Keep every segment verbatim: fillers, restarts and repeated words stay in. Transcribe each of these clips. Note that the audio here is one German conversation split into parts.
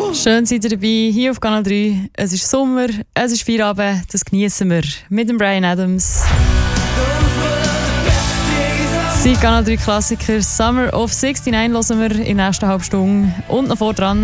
Schön seid ihr dabei, hier auf Kanal drei. Es ist Sommer, es ist Feierabend, das genießen wir mit dem Bryan Adams. Sein Kanal drei Klassiker Summer of neunundsiebzig hören wir in der nächsten halben Stunde. Und noch vor dran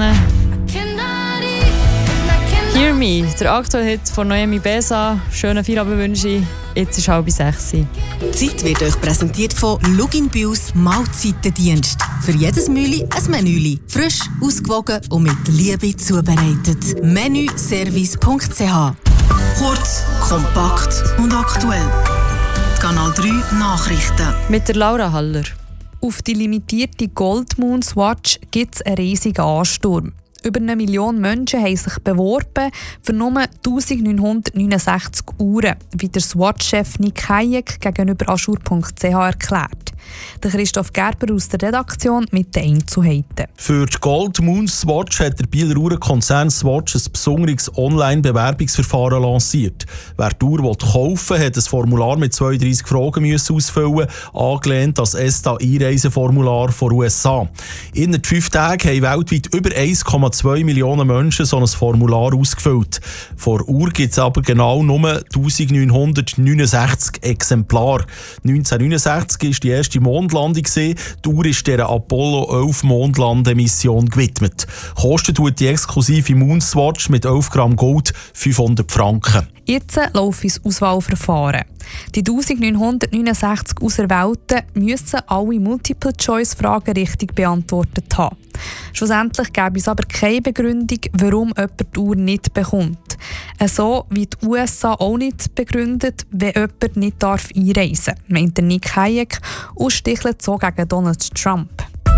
Hear Me, der aktuelle Hit von Noemi Besa. Schönen Feierabendwünsche. Jetzt ist halb sechs. Die Zeit wird euch präsentiert von Lugin Bios Mahlzeitendienst. Für jedes Mühli ein Menüli. Frisch, ausgewogen und mit Liebe zubereitet. menüservice punkt c h. Kurz, kompakt und aktuell. Kanal drei Nachrichten. Mit der Laura Haller. Auf die limitierte Gold Moon Swatch gibt es einen riesigen Ansturm. Über eine Million Menschen haben sich beworben für nur eintausendneunhundertneunundsechzig Uhren, wie der Swatch-Chef Nick Hayek gegenüber aschur punkt c h erklärt. Der Christoph Gerber aus der Redaktion mit den Einzelheiten. Für die Gold Moon Swatch hat der Bieler Uhrenkonzern Swatch ein besonderes Online-Bewerbungsverfahren lanciert. Wer die Uhr kaufen will, hat ein Formular mit zweiunddreissig Fragen müssen ausfüllen, angelehnt an das E S T A-Einreiseformular von U S A. Innerhalb fünf Tagen haben weltweit über eins Komma zwei Millionen Menschen so ein Formular ausgefüllt. Vor der Uhr gibt es aber genau nur eintausendneunhundertneunundsechzig Exemplare. neunzehnhundertneunundsechzig war die erste Mondlandung. Die Uhr ist der Apollo elf Mondlandemission gewidmet. Kostet tut die exklusive Moonswatch mit elf Gramm Gold fünfhundert Franken. Jetzt läuft das Auswahlverfahren. Die eintausendneunhundertneunundsechzig Auserwählten müssen alle Multiple-Choice-Fragen richtig beantwortet haben. Schlussendlich gäbe es aber keine Begründung, warum jemand die Uhr nicht bekommt. So wie die U S A auch nicht begründet, wenn jemand nicht darf einreisen darf, meint Nick Hayek und stichelt so gegen Donald Trump.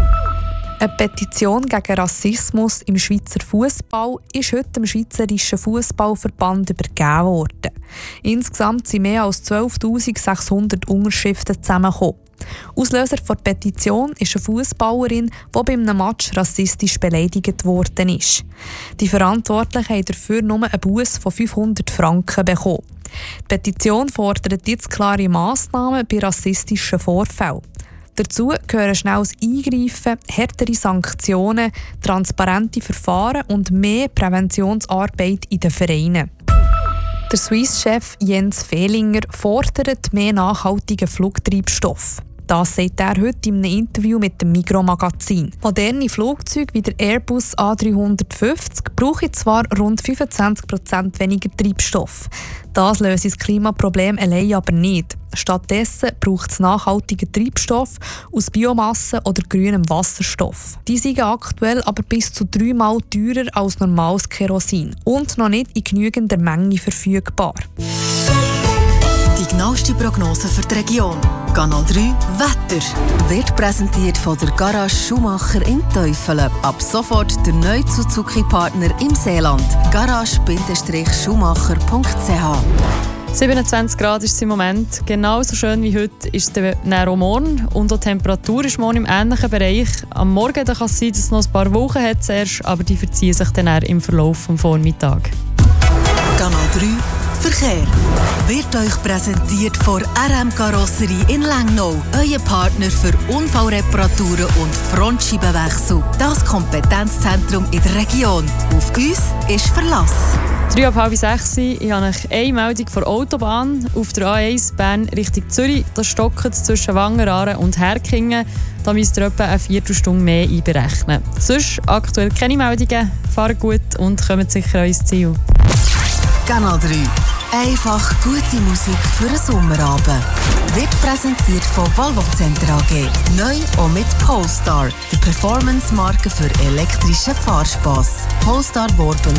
Eine Petition gegen Rassismus im Schweizer Fußball ist heute dem Schweizerischen Fußballverband übergeben worden. Insgesamt sind mehr als zwölftausendsechshundert Unterschriften zusammengekommen. Auslöser der Petition ist eine Fußballerin, die bei einem Match rassistisch beleidigt worden ist. Die Verantwortlichen haben dafür nur einen Buss von fünfhundert Franken bekommen. Die Petition fordert jetzt klare Massnahmen bei rassistischen Vorfällen. Dazu gehören schnelles Eingreifen, härtere Sanktionen, transparente Verfahren und mehr Präventionsarbeit in den Vereinen. Der Swiss-Chef Jens Fehlinger fordert mehr nachhaltigen Flugtreibstoff. Das sagt er heute in einem Interview mit dem Migros-Magazin. Moderne Flugzeuge wie der Airbus A dreihundertfünfzig brauchen zwar rund fünfundzwanzig Prozent weniger Treibstoff. Das löst das Klimaproblem allein aber nicht. Stattdessen braucht es nachhaltigen Treibstoff aus Biomasse oder grünem Wasserstoff. Die sind aktuell aber bis zu dreimal teurer als normales Kerosin und noch nicht in genügender Menge verfügbar. Die genaueste Prognose für die Region. Kanal drei Wetter wird präsentiert von der Garage Schumacher in Teufelen. Ab sofort der neue Suzuki-Partner im Seeland. garage Schumacher punkt c h. siebenundzwanzig Grad ist es im Moment. Genauso schön wie heute ist es dann auch morgen. Und auch die Temperatur ist morgen im ähnlichen Bereich. Am Morgen kann es sein, dass es noch ein paar Wochen hat zuerst, aber die verziehen sich dann im Verlauf des Vormittags. Kanal drei Verkehr wird euch präsentiert von R M Karosserie in Lengnau. Euer Partner für Unfallreparaturen und Frontscheibenwechsel. Das Kompetenzzentrum in der Region. Auf uns ist Verlass. Drei ab halb sechs. Ich habe eine Meldung von Autobahn. Auf der A eins Bern Richtung Zürich. Da stockt es zwischen Wangeraren und Herkingen. Da müsst ihr etwa eine Viertelstunde mehr einberechnen. Sonst aktuell keine Meldungen. Fahrt gut und kommt sicher an euer Ziel. Kanal drei. Einfach gute Musik für einen Sommerabend. Wird präsentiert von Volvo Center A G. Neu und mit Polestar, die Performance-Marke für elektrischen Fahrspass. Polestar Worben.